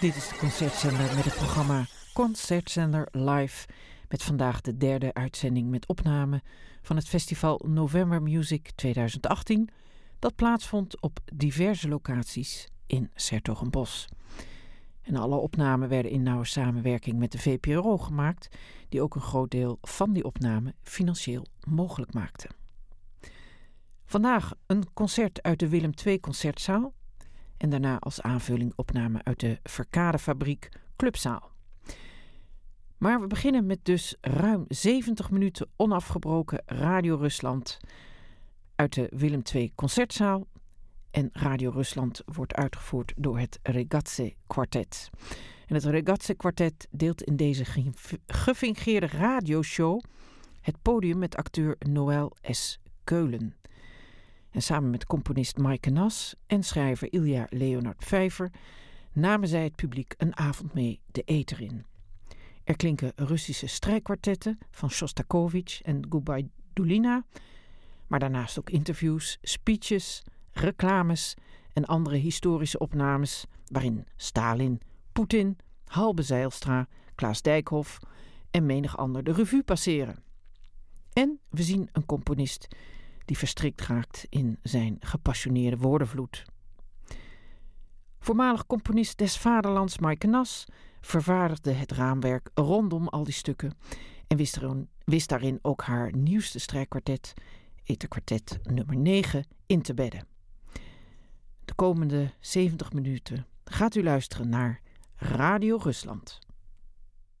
Dit is de Concertzender met het programma Concertzender Live. Met vandaag de derde uitzending met opname van het festival November Music 2018. Dat plaatsvond op diverse locaties in 's-Hertogenbosch. En alle opnamen werden in nauwe samenwerking met de VPRO gemaakt, die ook een groot deel van die opname financieel mogelijk maakte. Vandaag een concert uit de Willem II Concertzaal en daarna als aanvulling opname uit de Verkadefabriek Clubzaal. Maar we beginnen met dus ruim 70 minuten onafgebroken Radio Rusland uit de Willem II Concertzaal. En Radio Rusland wordt uitgevoerd door het Regazze Quartet. En het Regazze Quartet deelt in deze gefingeerde radioshow het podium met acteur Noël S. Keulen. En samen met componist Maaike Nas en schrijver Ilja Leonard Vijver namen zij het publiek een avond mee de ether in. Er klinken Russische strijkkwartetten van Shostakovich en Gubaidulina, maar daarnaast ook interviews, speeches, reclames en andere historische opnames waarin Stalin, Poetin, Halbe Zijlstra, Klaas Dijkhoff en menig ander de revue passeren. En we zien een componist die verstrikt raakt in zijn gepassioneerde woordenvloed. Voormalig componist des vaderlands Maaike Nas vervaardigde het raamwerk rondom al die stukken en wist daarin ook haar nieuwste strijkkwartet, Etherkwartet nummer 9, in te bedden. De komende 70 minuten gaat u luisteren naar Radio Rusland.